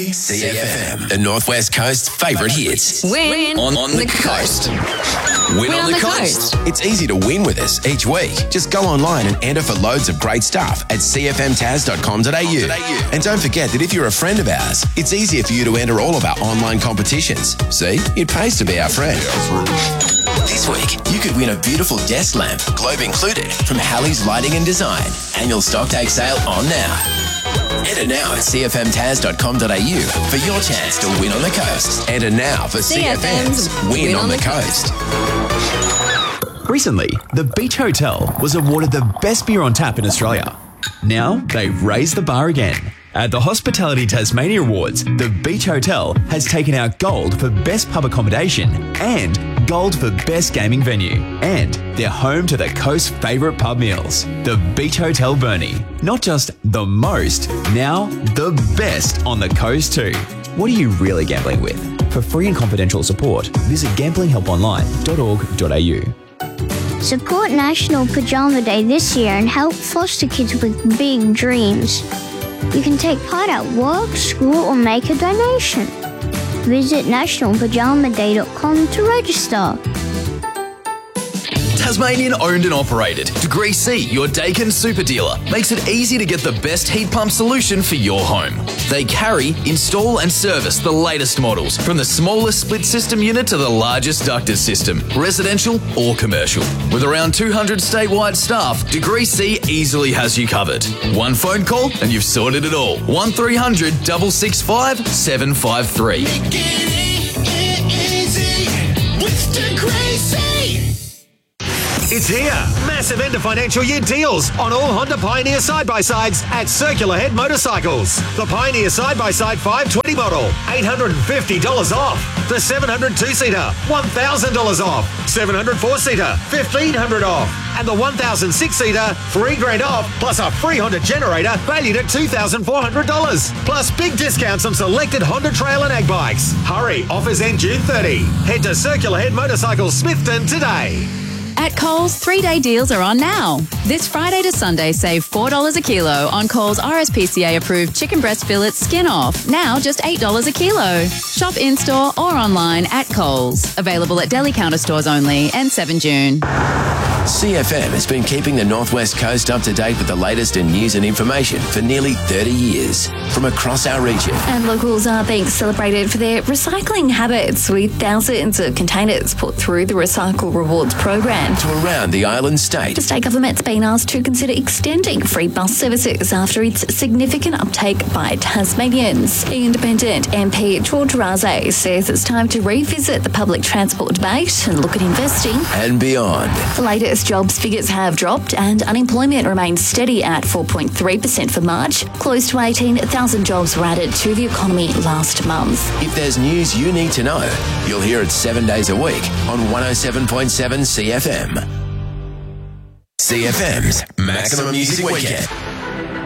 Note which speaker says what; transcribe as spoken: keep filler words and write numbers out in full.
Speaker 1: C F M, the Northwest Coast's favourite hits.
Speaker 2: Win
Speaker 1: on, on the, the coast. coast. Win, win on, on the, the coast. coast. It's easy to win with us each week. Just go online and enter for loads of great stuff at c f m taz dot com dot a u. And don't forget that if you're a friend of ours, it's easier for you to enter all of our online competitions. See, it pays to be our friend. This week, you could win a beautiful desk lamp, globe included, from Halley's Lighting and Design. Annual stock take sale on now. Enter now at c f m taz dot com dot a u for your chance to win on the coast. Enter now for C F M's Win, win on, on the, the Coast.
Speaker 3: Recently, the Beach Hotel was awarded the best beer on tap in Australia. Now, they've raised the bar again. At the Hospitality Tasmania Awards, the Beach Hotel has taken out gold for best pub accommodation and gold for best gaming venue. And they're home to the coast's favourite pub meals, the Beach Hotel Burnie. Not just the most, now the best on the coast too. What are you really gambling with? For free and confidential support, visit gambling help online dot org dot a u.
Speaker 4: Support National Pajama Day this year and help foster kids with big dreams. You can take part at work, school, or make a donation. Visit national pajama day dot com to register.
Speaker 5: Tasmanian owned and operated. Degree C, your Dakin super dealer, makes it easy to get the best heat pump solution for your home. They carry, install and service the latest models, from the smallest split system unit to the largest ducted system, residential or commercial. With around two hundred statewide staff, Degree C easily has you covered. One phone call and you've sorted it all. one three hundred, six six five, seven five three.
Speaker 6: Make it easy with Degree C.
Speaker 7: It's here. Massive end of financial year deals on all Honda Pioneer side-by-sides at Circular Head Motorcycles. The Pioneer side-by-side five twenty model, eight hundred fifty dollars off. The seven hundred two-seater, one thousand dollars off. seven hundred four-seater, fifteen hundred dollars off. And the one thousand six-seater, three grand off, plus a free Honda generator valued at two thousand four hundred dollars. Plus big discounts on selected Honda Trail and Ag bikes. Hurry, offers end June thirtieth. Head to Circular Head Motorcycles Smithton today.
Speaker 2: At Coles, three-day deals are on now. This Friday to Sunday, save four dollars a kilo on Coles R S P C A-approved chicken breast fillets skin off. Now just eight dollars a kilo. Shop in-store or online at Coles. Available at deli counter stores only and seventh June.
Speaker 1: C F M has been keeping the Northwest Coast up to date with the latest in news and information for nearly thirty years from across our region.
Speaker 8: And locals are being celebrated for their recycling habits, with thousands of containers put through the Recycle Rewards program.
Speaker 1: To around the island state.
Speaker 8: The state government's been asked to consider extending free bus services after its significant uptake by Tasmanians. Independent M P George Raze says it's time to revisit the public transport debate and look at investing
Speaker 1: and beyond.
Speaker 8: The latest jobs figures have dropped and unemployment remains steady at four point three percent for March. Close to eighteen thousand jobs were added to the economy last month.
Speaker 1: If there's news you need to know, you'll hear it seven days a week on one oh seven point seven C F M. C F M's Maximum Music Weekend.